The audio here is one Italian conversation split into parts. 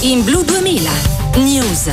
In Blu 2000 News.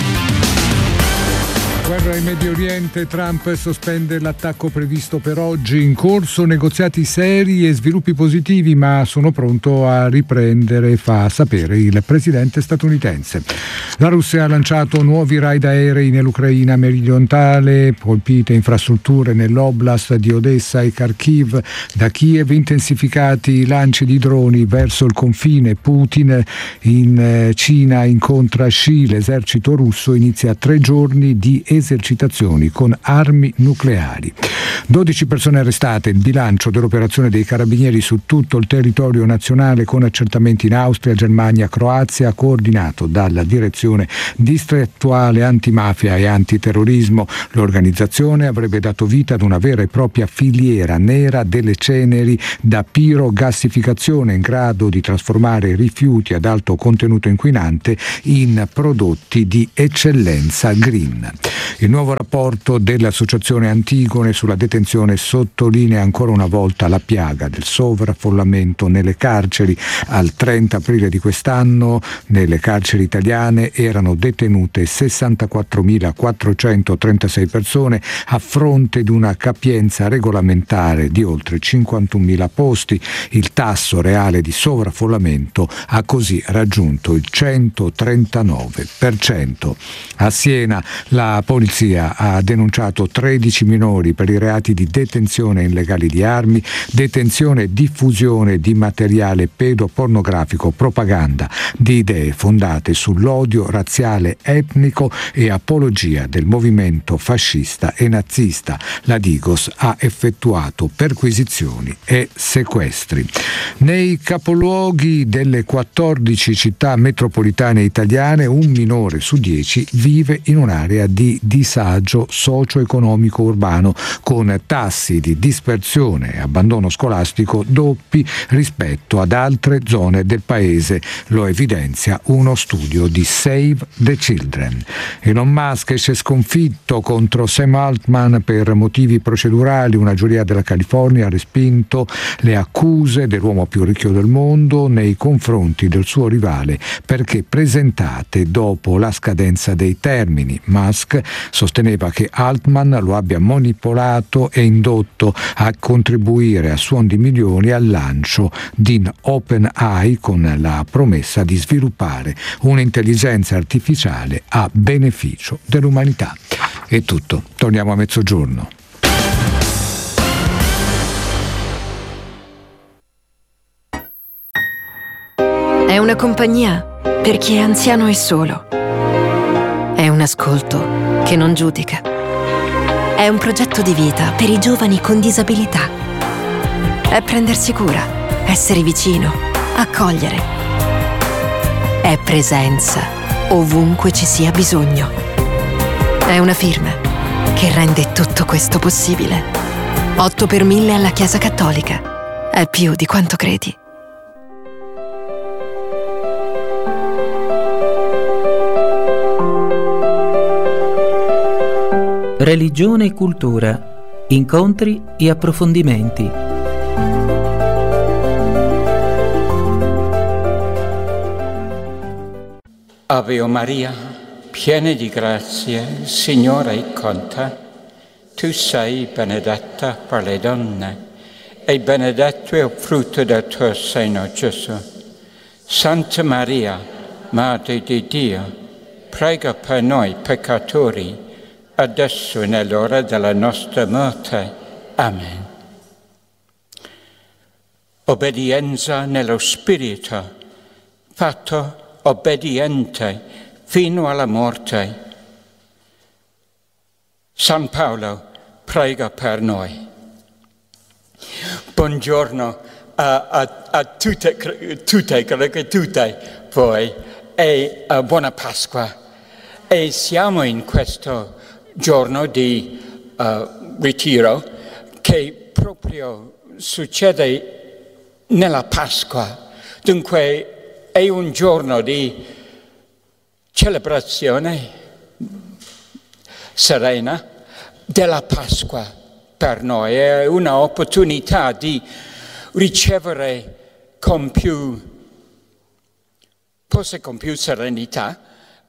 Guerra in Medio Oriente, Trump sospende l'attacco previsto per oggi, in corso negoziati seri e sviluppi positivi, ma sono pronto a riprendere, fa sapere il presidente statunitense. La Russia ha lanciato nuovi raid aerei nell'Ucraina meridionale, colpite infrastrutture nell'oblast di Odessa e Kharkiv. Da Kiev intensificati i lanci di droni verso il confine. Putin in Cina incontra Xi, l'esercito russo inizia 3 giorni di esercitazioni con armi nucleari. 12 persone arrestate, il bilancio dell'operazione dei carabinieri su tutto il territorio nazionale con accertamenti in Austria, Germania, Croazia, coordinato dalla direzione distrettuale antimafia e antiterrorismo. L'organizzazione avrebbe dato vita ad una vera e propria filiera nera delle ceneri da pirogassificazione in grado di trasformare rifiuti ad alto contenuto inquinante in prodotti di eccellenza green. Il nuovo rapporto dell'Associazione Antigone sulla detenzione sottolinea ancora una volta la piaga del sovraffollamento nelle carceri. Al 30 aprile di quest'anno nelle carceri italiane erano detenute 64.436 persone a fronte di una capienza regolamentare di oltre 51.000 posti. Il tasso reale di sovraffollamento ha così raggiunto il 139%. A Siena la polizia ha denunciato 13 minori per i reati di detenzione illegale di armi, detenzione e diffusione di materiale pedopornografico, propaganda di idee fondate sull'odio razziale, etnico e apologia del movimento fascista e nazista. La Digos ha effettuato perquisizioni e sequestri. Nei capoluoghi delle 14 città metropolitane italiane, un minore su 10 vive in un'area di disagio socio-economico urbano, con tassi di dispersione e abbandono scolastico doppi rispetto ad altre zone del paese. Lo evidenzia uno studio di Save the Children. Elon Musk esce sconfitto contro Sam Altman per motivi procedurali. Una giuria della California ha respinto le accuse dell'uomo più ricco del mondo nei confronti del suo rivale perché presentate dopo la scadenza dei termini. Musk sosteneva che Altman lo abbia manipolato e indotto a contribuire a suon di milioni al lancio di OpenAI con la promessa di sviluppare un'intelligenza artificiale a beneficio dell'umanità. È tutto, torniamo a mezzogiorno. È una compagnia per chi è anziano e solo. È un ascolto che non giudica. È un progetto di vita per i giovani con disabilità. È prendersi cura, essere vicino, accogliere. È presenza ovunque ci sia bisogno. È una firma che rende tutto questo possibile. 8 per 1000 alla Chiesa Cattolica. È più di quanto credi. Religione e cultura, incontri e approfondimenti. Ave Maria, piena di grazia, il Signore è con te. Tu sei benedetta per le donne e benedetto è il frutto del tuo seno, Gesù. Santa Maria, Madre di Dio, prega per noi peccatori, adesso e nell'ora della nostra morte. Amen. Obbedienza nello Spirito, fatto obbediente fino alla morte. San Paolo prega per noi. Buongiorno a tutte voi e buona Pasqua. E siamo in questo giorno di ritiro che proprio succede nella Pasqua. Dunque è un giorno di celebrazione serena della Pasqua per noi. È un'opportunità di ricevere con più forse con più serenità,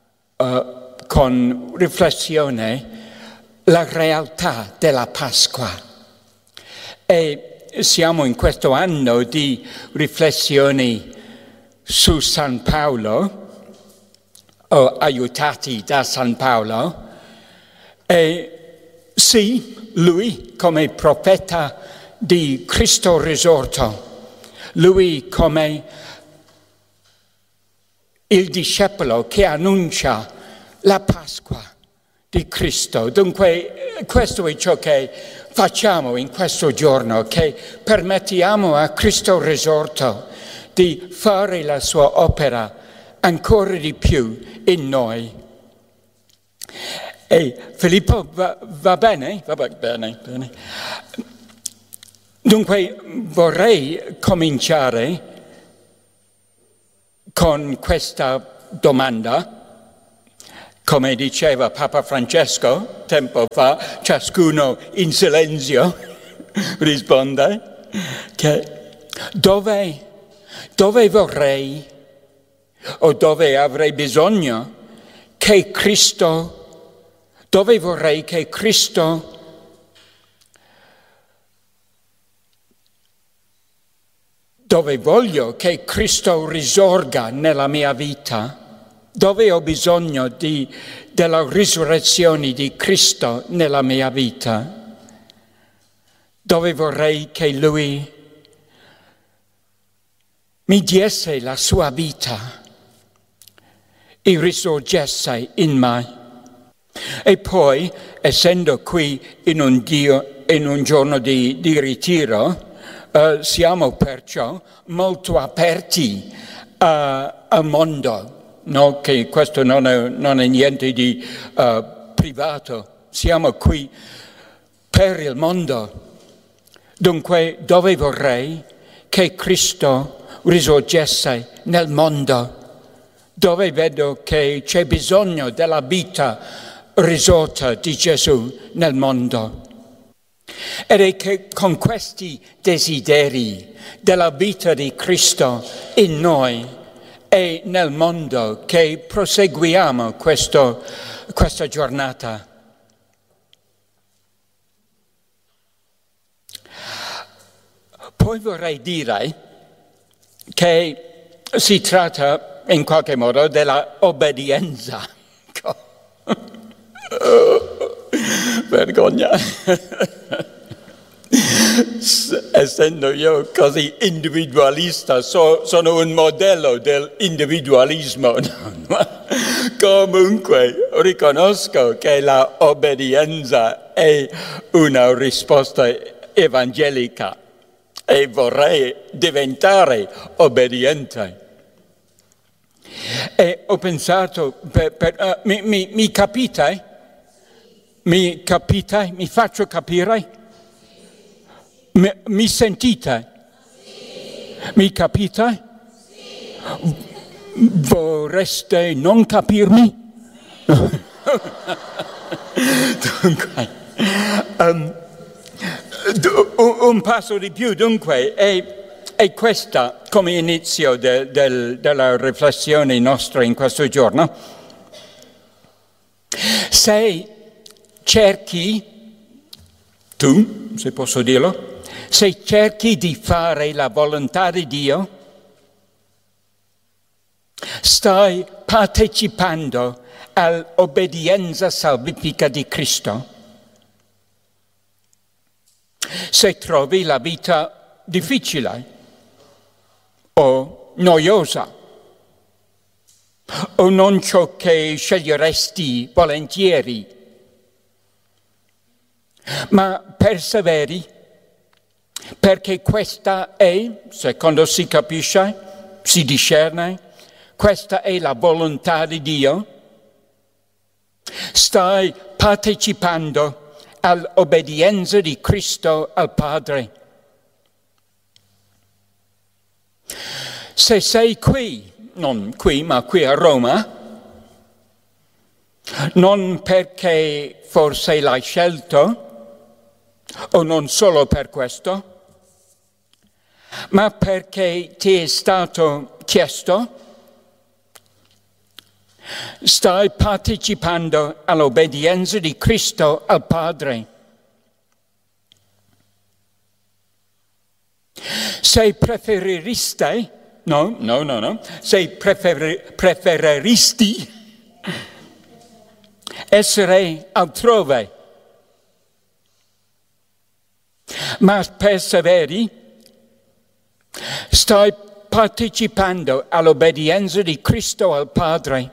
con riflessione, la realtà della Pasqua. E siamo in questo anno di riflessioni su San Paolo, o aiutati da San Paolo, e sì, lui come profeta di Cristo risorto, lui come il discepolo che annuncia la Pasqua di Cristo. Dunque questo è ciò che facciamo in questo giorno, che permettiamo a Cristo risorto di fare la sua opera ancora di più in noi. E Filippo va bene? Va bene. Dunque vorrei cominciare con questa domanda. Come diceva Papa Francesco tempo fa, ciascuno in silenzio risponde, che dove vorrei o dove avrei bisogno che Cristo, dove vorrei che Cristo dove voglio che Cristo risorga nella mia vita, dove ho bisogno della risurrezione di Cristo nella mia vita, dove vorrei che Lui mi diesse la sua vita e risorgesse in me. E poi, essendo qui in un giorno di ritiro, siamo perciò molto aperti al mondo. No, che questo non è niente di privato, siamo qui per il mondo. Dunque, dove vorrei che Cristo risorgesse nel mondo, dove vedo che c'è bisogno della vita risorta di Gesù nel mondo. Ed è che con questi desideri della vita di Cristo in noi e nel mondo che proseguiamo questa giornata. Poi vorrei dire che si tratta in qualche modo della obbedienza. Vergogna. Essendo io così individualista, sono un modello dell'individualismo. Comunque riconosco che la obbedienza è una risposta evangelica e vorrei diventare obbediente. E ho pensato, mi capite? Mi capite? Mi faccio capire? Mi sentite? Sì. Mi capite? Sì. Vorreste non capirmi? Dunque, un passo di più, dunque, è questa come inizio della riflessione nostra in questo giorno. Se cerchi, tu, se posso dirlo, se cerchi di fare la volontà di Dio, stai partecipando all'obbedienza salvifica di Cristo. Se trovi la vita difficile o noiosa o non ciò che sceglieresti volentieri, ma perseveri, perché questa è, secondo si capisce, si discerne, questa è la volontà di Dio. Stai partecipando all'obbedienza di Cristo al Padre. Se sei qui, non qui, ma qui a Roma, non perché forse l'hai scelto, o non solo per questo, ma perché ti è stato chiesto, Stai partecipando all'obbedienza di Cristo al Padre. Se preferiristi, se preferiristi essere altrove, ma perseveri, stai partecipando all'obbedienza di Cristo al Padre.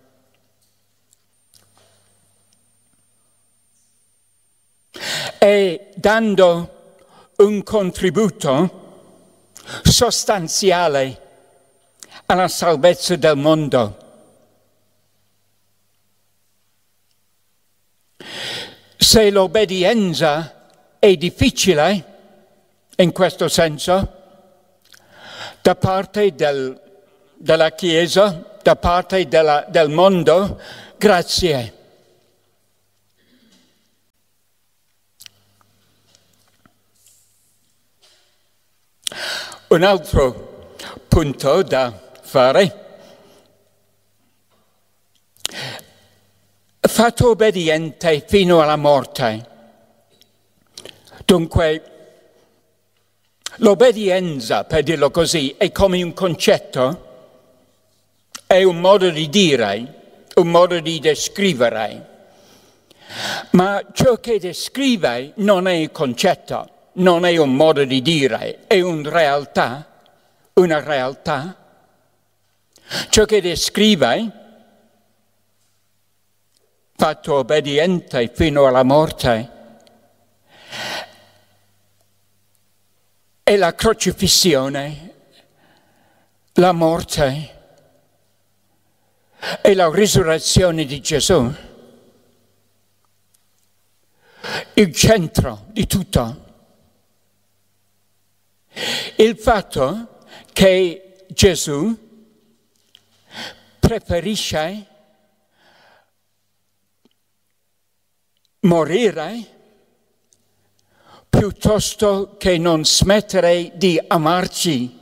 E dando un contributo sostanziale alla salvezza del mondo. Se l'obbedienza è difficile, in questo senso, da parte della Chiesa, da parte del mondo, grazie. Un altro punto da fare: fatto obbediente fino alla morte. Dunque, l'obbedienza, per dirlo così, è come un concetto, è un modo di dire, un modo di descrivere. Ma ciò che descrive non è il concetto, non è un modo di dire, è una realtà. Ciò che descrive, fatto obbediente fino alla morte, è la crocifissione, la morte e la risurrezione di Gesù. Il centro di tutto. Il fatto che Gesù preferisce morire piuttosto che non smettere di amarci.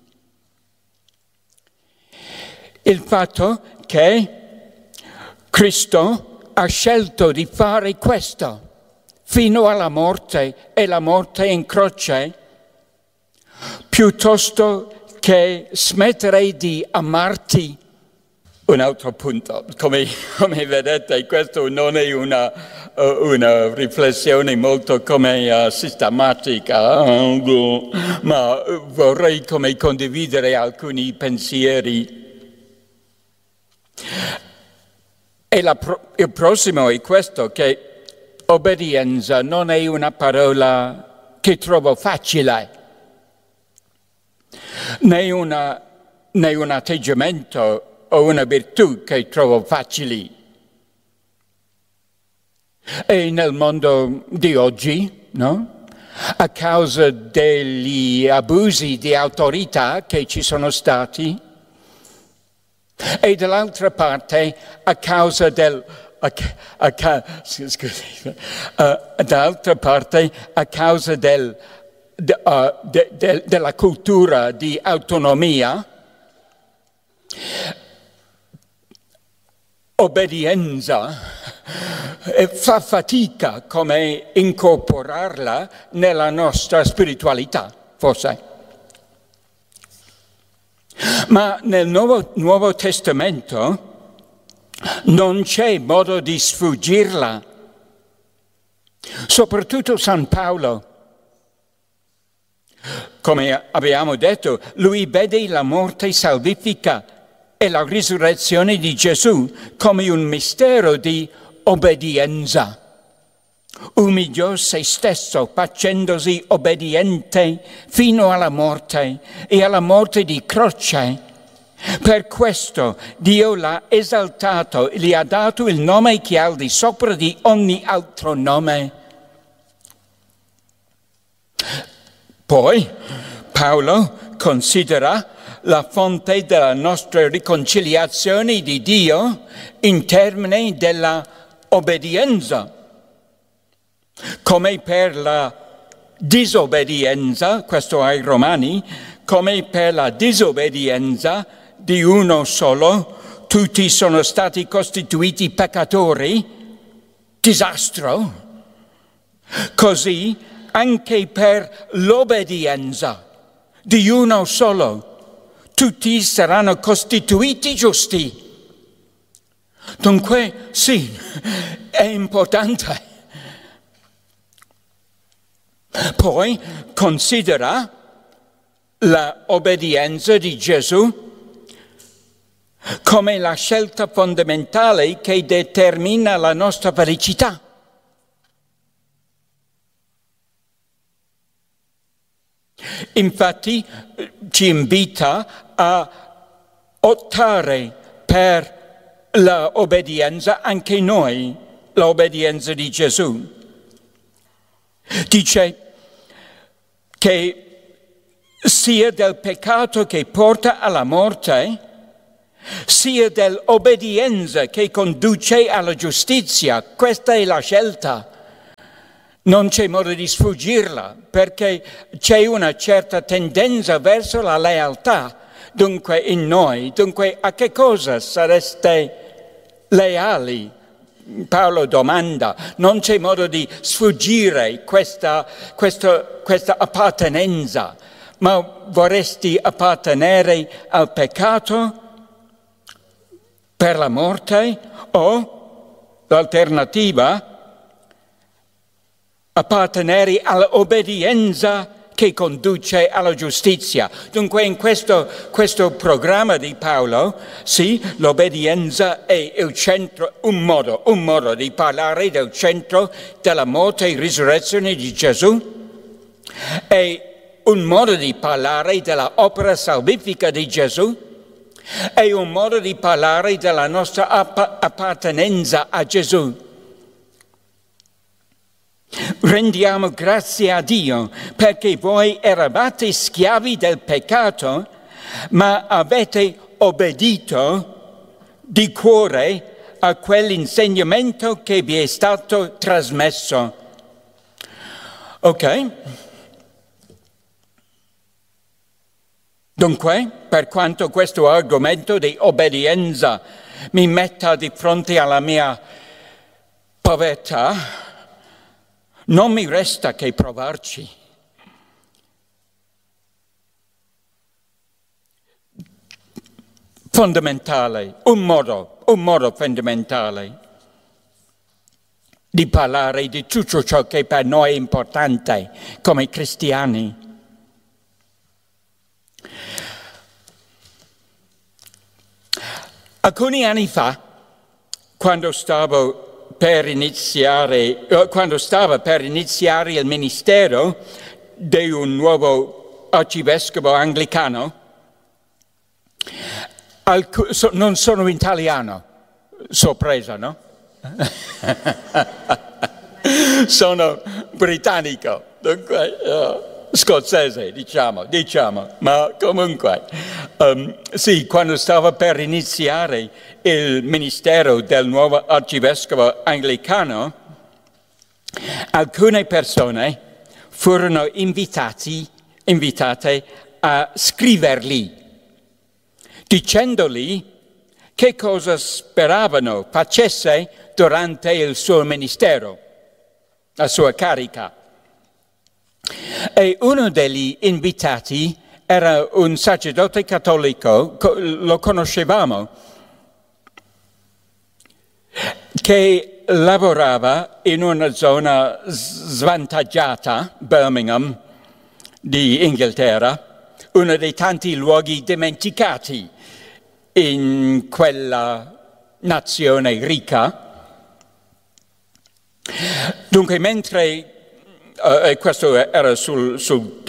Il fatto che Cristo ha scelto di fare questo fino alla morte e la morte in croce, piuttosto che smettere di amarti. Un altro punto, come vedete, questo non è una riflessione molto sistematica, ma vorrei condividere alcuni pensieri. E il prossimo è questo, che obbedienza non è una parola che trovo facile, né un atteggiamento o una virtù che trovo facili. E nel mondo di oggi, a causa degli abusi di autorità che ci sono stati, e dall'altra parte a causa della cultura di autonomia, obbedienza fa fatica come incorporarla nella nostra spiritualità, forse. Ma nel Nuovo Testamento non c'è modo di sfuggirla. Soprattutto San Paolo. Come abbiamo detto, lui vede la morte salvifica e la risurrezione di Gesù come un mistero di obbedienza. Umiliò se stesso facendosi obbediente fino alla morte e alla morte di croce. Per questo Dio l'ha esaltato e gli ha dato il nome che è al di sopra di ogni altro nome. Poi Paolo considera la fonte della nostra riconciliazione di Dio in termini della obbedienza. Come per la disobbedienza, questo ai Romani, come per la disobbedienza di uno solo, tutti sono stati costituiti peccatori, disastro. Così anche per l'obbedienza di uno solo, tutti saranno costituiti giusti. Dunque, sì, è importante. Poi considera l'obbedienza di Gesù come la scelta fondamentale che determina la nostra felicità. Infatti ci invita a optare per l'obbedienza anche noi, l'obbedienza di Gesù. Dice che sia del peccato che porta alla morte, sia dell'obbedienza che conduce alla giustizia. Questa è la scelta. Non c'è modo di sfuggirla, perché c'è una certa tendenza verso la lealtà, dunque in noi. Dunque a che cosa sareste leali? Paolo domanda, non c'è modo di sfuggire questa appartenenza, ma vorresti appartenere al peccato per la morte o l'alternativa? Appartenere all'obbedienza che conduce alla giustizia. Dunque in questo programma di Paolo, sì, l'obbedienza è il centro, un modo di parlare del centro della morte e risurrezione di Gesù, è un modo di parlare della opera salvifica di Gesù, è un modo di parlare della nostra appartenenza a Gesù. Rendiamo grazie a Dio perché voi eravate schiavi del peccato, ma avete obbedito di cuore a quell'insegnamento che vi è stato trasmesso. Ok? Dunque, per quanto questo argomento di obbedienza mi metta di fronte alla mia povertà, non mi resta che provarci. Fondamentale, un modo fondamentale di parlare di tutto ciò che per noi è importante come cristiani. Alcuni anni fa, quando stava per iniziare il ministero di un nuovo arcivescovo anglicano, non sono italiano, sorpresa, no? Sono britannico, dunque scozzese, diciamo, ma comunque, sì, quando stava per iniziare il ministero del nuovo arcivescovo anglicano, alcune persone furono invitate a scrivergli, dicendogli che cosa speravano facesse durante il suo ministero, la sua carica. E uno degli invitati era un sacerdote cattolico, lo conoscevamo, che lavorava in una zona svantaggiata, Birmingham, di Inghilterra, uno dei tanti luoghi dimenticati in quella nazione ricca. Dunque, mentre questo era sul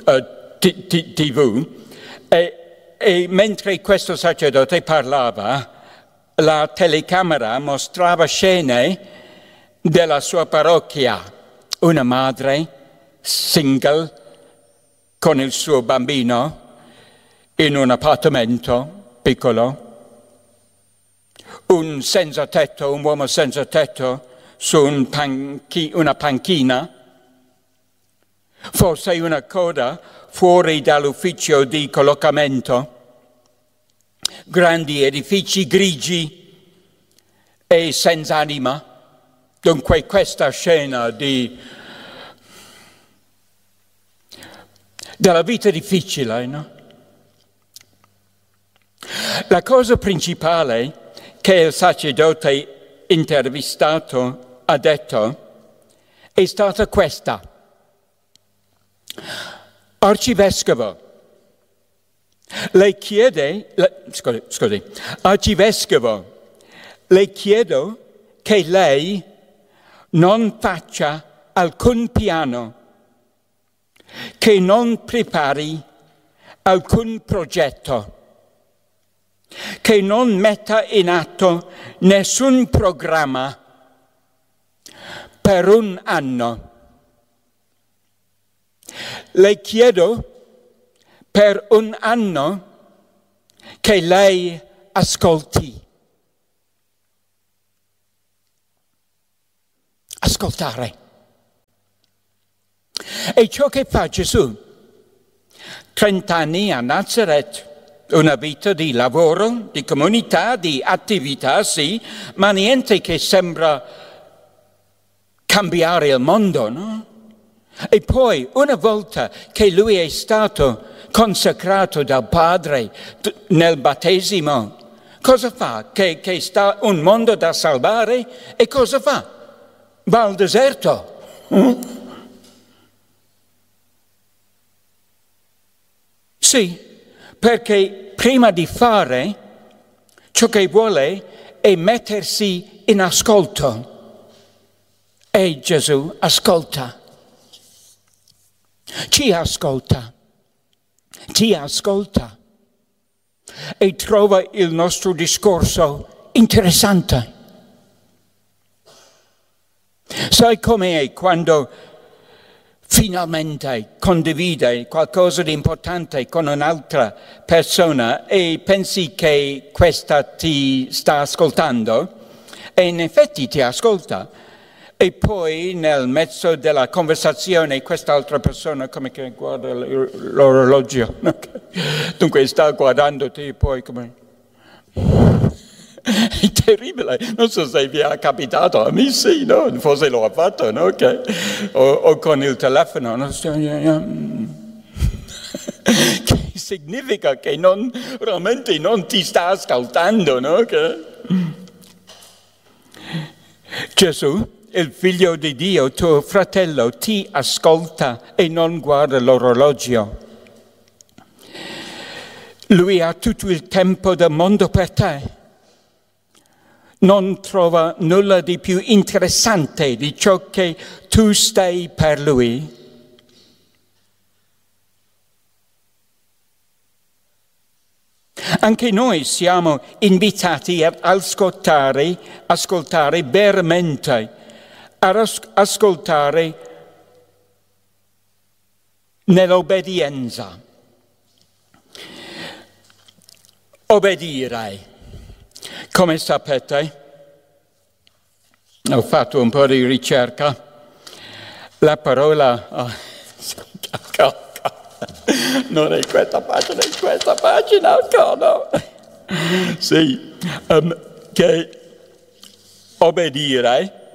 TV, e mentre questo sacerdote parlava, la telecamera mostrava scene della sua parrocchia, una madre single con il suo bambino in un appartamento piccolo, un uomo senza tetto su una panchina, forse una coda fuori dall'ufficio di collocamento. grandi edifici grigi e senza anima. Dunque questa scena della vita difficile, no? La cosa principale che il sacerdote intervistato ha detto è stata questa: Arcivescovo, Arcivescovo, le chiedo che lei non faccia alcun piano, che non prepari alcun progetto, che non metta in atto nessun programma per un anno. Le chiedo per un anno che lei ascolti. Ascoltare. E ciò che fa Gesù. 30 anni a Nazareth, una vita di lavoro, di comunità, di attività, sì, ma niente che sembra cambiare il mondo, no? E poi, una volta che lui è stato consacrato dal Padre nel battesimo, cosa fa? Che sta un mondo da salvare? E cosa fa? Va al deserto. Sì, perché prima di fare ciò che vuole è mettersi in ascolto. E Gesù ascolta. Ci ascolta. Ti ascolta. E trova il nostro discorso interessante. Sai com'è quando finalmente condivide qualcosa di importante con un'altra persona e pensi che questa ti sta ascoltando e in effetti ti ascolta e poi nel mezzo della conversazione quest'altra persona come che guarda l'orologio, dunque sta guardandoti e poi come... È terribile, non so se vi è capitato, a me sì, no? Forse lo ha fatto, no? Okay. O con il telefono, no? Che significa che realmente non ti sta ascoltando, no? Okay. Gesù, il figlio di Dio, tuo fratello, ti ascolta e non guarda l'orologio. Lui ha tutto il tempo del mondo per te. Non trova nulla di più interessante di ciò che tu stai per lui. Anche noi siamo invitati ad ascoltare veramente, ad ascoltare nell'obbedienza. Obbedire. Come sapete, ho fatto un po' di ricerca, la parola, non è questa pagina, no. Sì, che obbedire,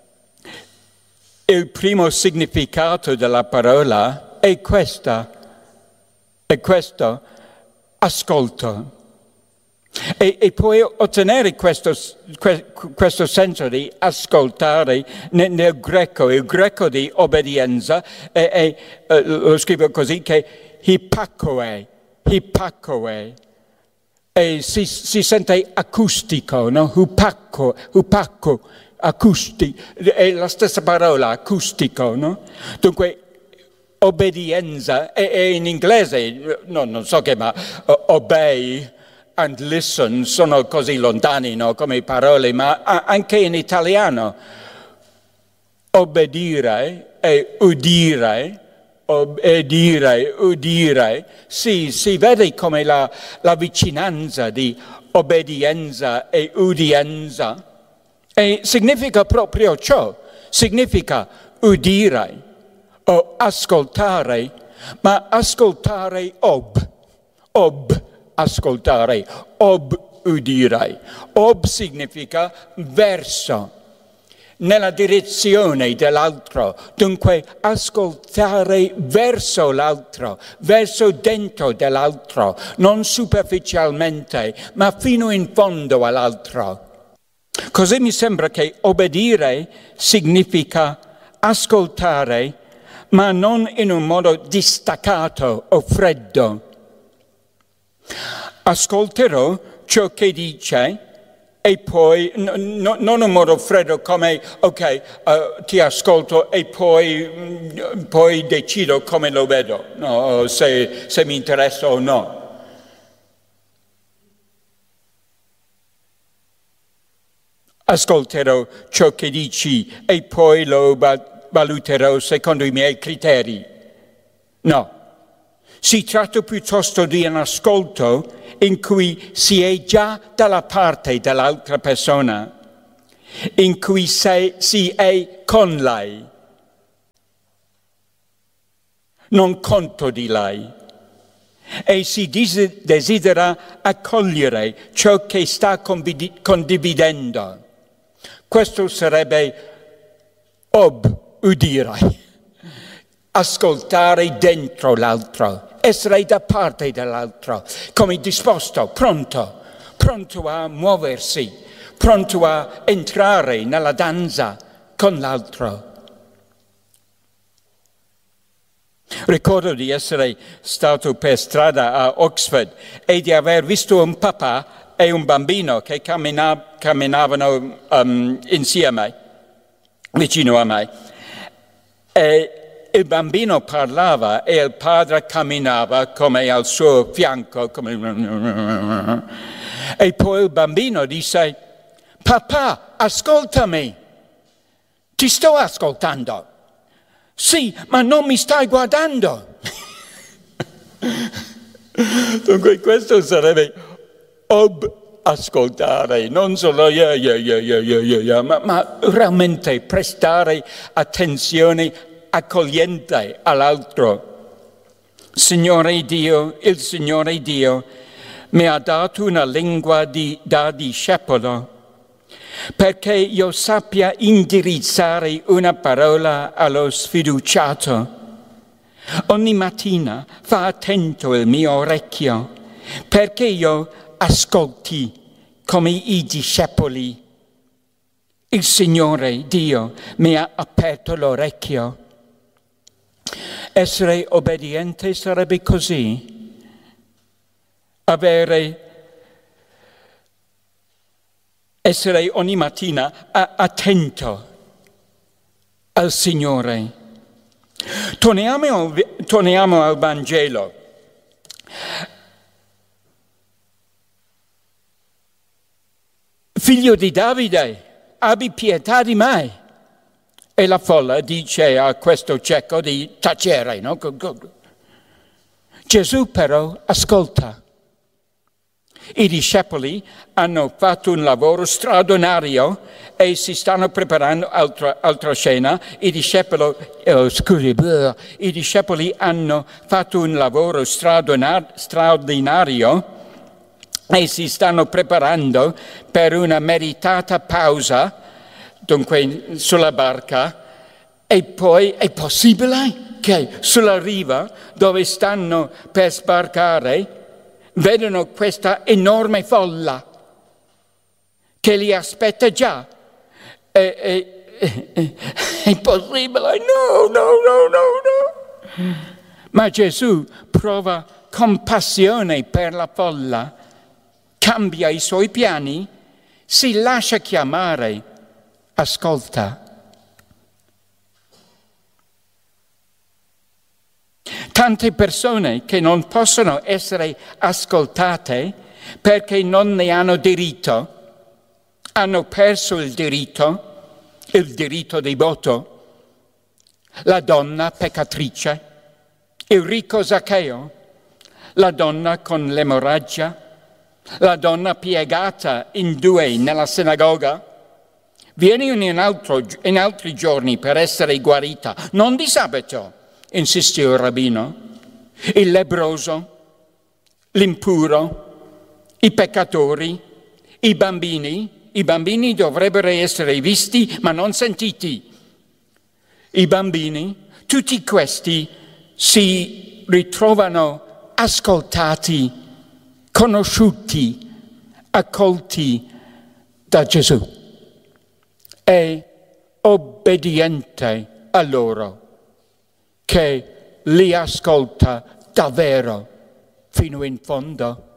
il primo significato della parola è questo, ascolto. E puoi ottenere questo senso di ascoltare nel greco, il greco di obbedienza, lo scrivo così, che hipakoe, e si sente acustico, no? Hupako, acustico, è la stessa parola, acustico, no? Dunque, obbedienza, e in inglese, non so che, ma obey and listen sono così lontani, no, come parole, ma anche in italiano obbedire e udire, udire, sì, si vede come la vicinanza di obbedienza e udienza, e significa proprio ciò, significa udire o ascoltare, ma ascoltare ascoltare, udire. Significa verso, nella direzione dell'altro, dunque ascoltare verso l'altro, verso dentro dell'altro, non superficialmente, ma fino in fondo all'altro. Così mi sembra che obbedire significa ascoltare, ma non in un modo distaccato o freddo. Ascolterò ciò che dice e poi, non in modo freddo come, ti ascolto e poi decido come lo vedo, no, se mi interessa o no. Ascolterò ciò che dici e poi lo valuterò secondo i miei criteri. No, si tratta piuttosto di un ascolto in cui si è già dalla parte dell'altra persona, in cui si è con lei, non contro di lei, e si desidera accogliere ciò che sta condividendo. Questo sarebbe udire, ascoltare dentro l'altro, essere da parte dell'altro, come disposto, pronto a muoversi, pronto a entrare nella danza con l'altro. Ricordo di essere stato per strada a Oxford e di aver visto un papà e un bambino che camminavano insieme, vicino a me. E il bambino parlava e il padre camminava come al suo fianco. E poi il bambino disse: papà, ascoltami, ti sto ascoltando. Sì, ma non mi stai guardando. Dunque questo sarebbe ascoltare, non solo ma realmente prestare attenzione accogliente all'altro. Il Signore Dio mi ha dato una lingua da discepolo, perché io sappia indirizzare una parola allo sfiduciato. Ogni mattina fa attento il mio orecchio, perché io ascolti come i discepoli. Il Signore Dio mi ha aperto l'orecchio. Essere obbediente sarebbe così: essere ogni mattina attento al Signore. Torniamo al Vangelo. Figlio di Davide, abbi pietà di me. E la folla dice a questo cieco di tacere, no? Gesù però ascolta. I discepoli hanno fatto un lavoro straordinario e si stanno preparando altra scena. I discepoli hanno fatto un lavoro straordinario e si stanno preparando per una meritata pausa, dunque sulla barca, e poi è possibile che sulla riva dove stanno per sbarcare vedono questa enorme folla che li aspetta già. È impossibile, no. Ma Gesù prova compassione per la folla, cambia i suoi piani, si lascia chiamare, ascolta. Tante persone che non possono essere ascoltate perché non ne hanno diritto, hanno perso il diritto di voto. La donna peccatrice, il ricco Zaccheo, la donna con l'emorragia, la donna piegata in due nella sinagoga. Vieni in altri giorni per essere guarita, non di sabato, insiste il rabbino. Il lebbroso, l'impuro, i peccatori, i bambini dovrebbero essere visti ma non sentiti. I bambini, tutti questi si ritrovano ascoltati, conosciuti, accolti da Gesù. È obbediente a loro, che li ascolta davvero fino in fondo.